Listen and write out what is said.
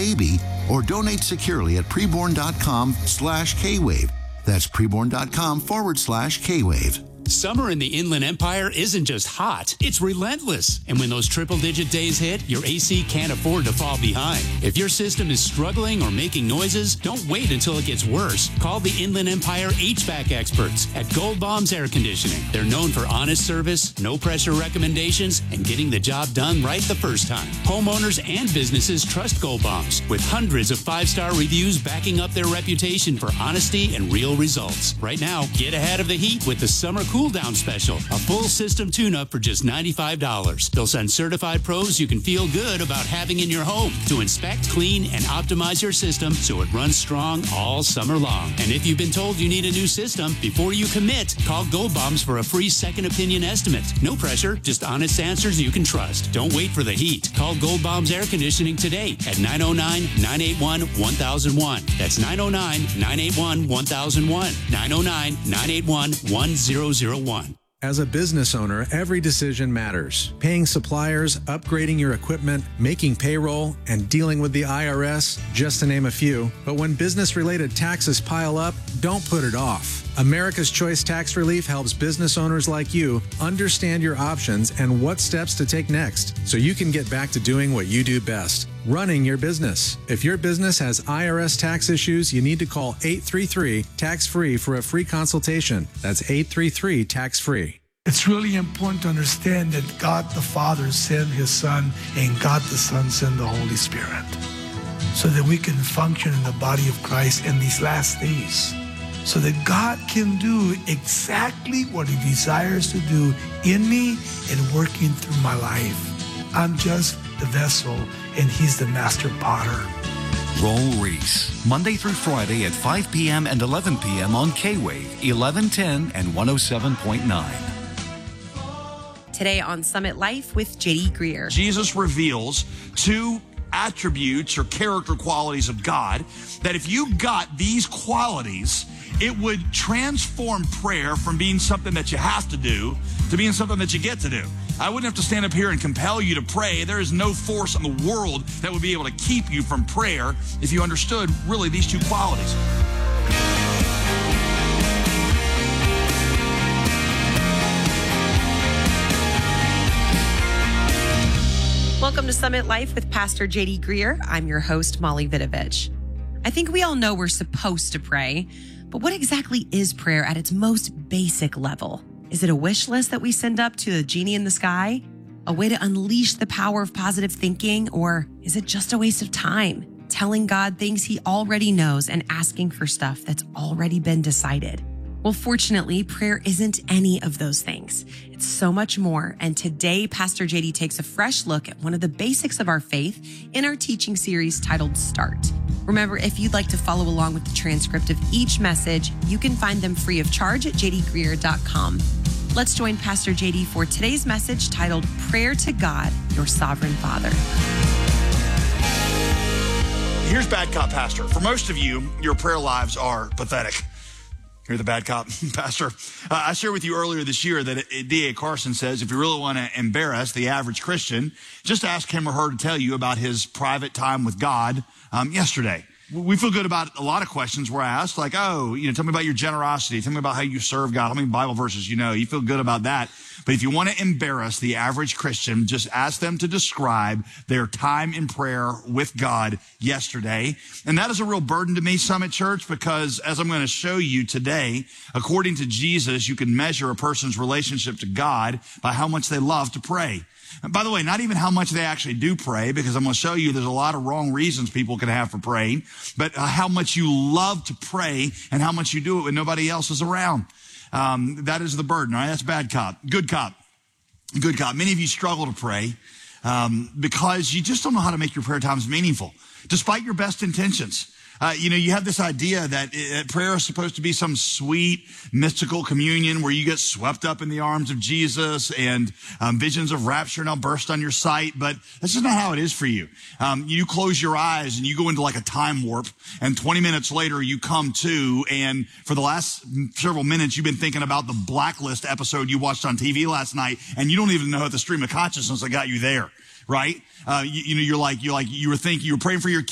baby or donate securely at preborn.com/Kwave. That's preborn.com/Kwave. Summer in the Inland Empire isn't just hot, it's relentless. And when those triple-digit days hit, your AC can't afford to fall behind. If your system is struggling or making noises, don't wait until it gets worse. Call the Inland Empire HVAC experts at Gold Bombs Air Conditioning. They're known for honest service, no-pressure recommendations, and getting the job done right the first time. Homeowners and businesses trust Gold Bombs, with hundreds of five-star reviews backing up their reputation for honesty and real results. Right now, get ahead of the heat with the Summer Cool Down Special, a full system tune-up for just $95. They'll send certified pros you can feel good about having in your home to inspect, clean, and optimize your system so it runs strong all summer long. And if you've been told you need a new system, before you commit, call Gold Bombs for a free second opinion estimate. No pressure, just honest answers you can trust. Don't wait for the heat. Call Gold Bombs Air Conditioning today at 909-981-1001. That's 909-981-1001. 909-981-1001. As a business owner, every decision matters. Paying suppliers, upgrading your equipment, making payroll, and dealing with the IRS, just to name a few. But when business-related taxes pile up, don't put it off. America's Choice Tax Relief helps business owners like you understand your options and what steps to take next so you can get back to doing what you do best, running your business. If your business has IRS tax issues, you need to call 833-TAX-FREE for a free consultation. That's 833-TAX-FREE. It's really important to understand that God the Father sent His Son and God the Son sent the Holy Spirit so that we can function in the body of Christ in these last days, so that God can do exactly what He desires to do in me and working through my life. I'm just the vessel and He's the master potter. Roll Reese, Monday through Friday at 5 p.m. and 11 p.m. on K-Wave, 1110 and 107.9. Today on Summit Life with J.D. Greear. Jesus reveals two attributes or character qualities of God that if you got these qualities, it would transform prayer from being something that you have to do to being something that you get to do. I wouldn't have to stand up here and compel you to pray. There is no force in the world that would be able to keep you from prayer if you understood really these two qualities. Welcome to Summit Life with Pastor J.D. Greear. I'm your host, Molly Vidovich. I think we all know we're supposed to pray, but what exactly is prayer at its most basic level? Is it a wish list that we send up to the genie in the sky? A way to unleash the power of positive thinking? Or is it just a waste of time, telling God things He already knows and asking for stuff that's already been decided? Well, fortunately, prayer isn't any of those things. It's so much more. And today, Pastor JD takes a fresh look at one of the basics of our faith in our teaching series titled Start. Remember, if you'd like to follow along with the transcript of each message, you can find them free of charge at jdgreear.com. Let's join Pastor JD for today's message titled Prayer to God, Your Sovereign Father. Here's Bad Cop Pastor. For most of you, your prayer lives are pathetic. You're the bad cop, Pastor. I shared with you earlier this year that D.A. Carson says if you really want to embarrass the average Christian, just ask him or her to tell you about his private time with God yesterday. We feel good about a lot of questions we're asked, like, tell me about your generosity. Tell me about how you serve God. How many Bible verses you know? You feel good about that. But if you want to embarrass the average Christian, just ask them to describe their time in prayer with God yesterday. And that is a real burden to me, Summit Church, because as I'm going to show you today, according to Jesus, you can measure a person's relationship to God by how much they love to pray. And by the way, not even how much they actually do pray, because I'm going to show you there's a lot of wrong reasons people can have for praying, but how much you love to pray and how much you do it when nobody else is around. That is the burden. All right, that's bad cop. Good cop. Good cop. Many of you struggle to pray because you just don't know how to make your prayer times meaningful, despite your best intentions. You have this idea that prayer is supposed to be some sweet, mystical communion where you get swept up in the arms of Jesus and visions of rapture now burst on your sight. But that's just not how it is for you. You close your eyes and you go into like a time warp, and 20 minutes later you come to, and for the last several minutes you've been thinking about the Blacklist episode you watched on TV last night, and you don't even know the stream of consciousness that got you there. Right? You were praying for your